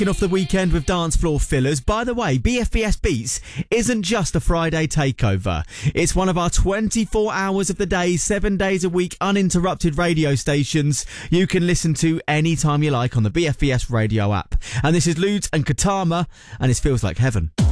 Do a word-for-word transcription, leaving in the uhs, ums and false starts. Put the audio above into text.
Off the weekend with dance floor fillers. By the way, B F B S Beats isn't just a Friday takeover. It's one of our twenty-four hours of the day, seven days a week, uninterrupted radio stations you can listen to anytime you like on the B F B S radio app. And this is Ludes and Katama, and it feels like heaven.